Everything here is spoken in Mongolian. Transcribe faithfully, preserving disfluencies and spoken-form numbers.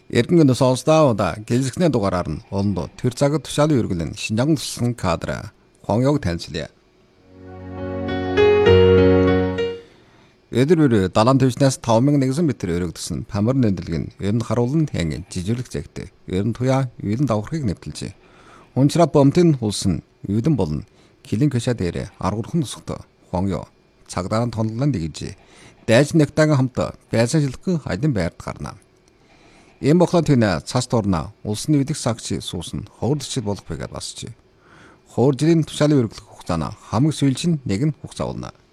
Эргэн сонсоодаа гэлзэгнээ дугаараар нь олондоо тэр цагт тушаалын үргэлэн Шинжаан туслан кадра Хонёг танилцлаа. Эдэр далайн түвшнээс таван мянган нэгэн метр өргөдсөн памар нэмэлэг нь ер нь харуулн хянгийн жижиглэг зэгтэй. Ер нь туяа үйдэн давхрахыг нэвтэлжээ. Унчраа бомтын улсын үйдэн болон Килин кэша дээр аргурхан тусахтай Хонёг цагдаа тонлон дэгжээ. Дайж нэгтаан хамт байсан шилхэн хайдын байрд гарна. Ийм боглоо тэнэ цас дурна улсын үйдэх сагч суусан ховрлчил болох байгаад басжээ. Хооржийн тушаалын өргөлөх хугацаана хамаг сүүлж нэг нь хугацаа болно.